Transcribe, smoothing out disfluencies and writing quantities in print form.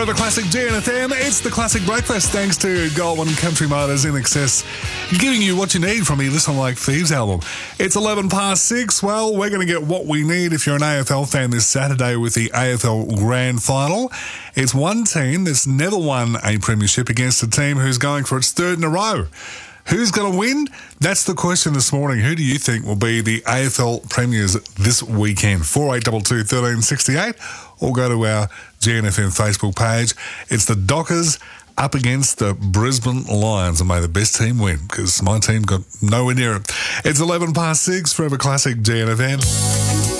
Forever Classic GNFM. It's the Classic Breakfast thanks to Goldwyn Country Motors in Excess, giving you what you need from your Listen Like Thieves album. It's 6:11. Well, we're going to get what we need if you're an AFL fan this Saturday with the AFL Grand Final. It's one team that's never won a premiership against a team who's going for its third in a row. Who's going to win? That's the question this morning. Who do you think will be the AFL premiers this weekend? 4822 1368 or go to our GNFM Facebook page. It's the Dockers up against the Brisbane Lions, and may the best team win, because my team got nowhere near it. It's 6:11. Forever Classic GNFM.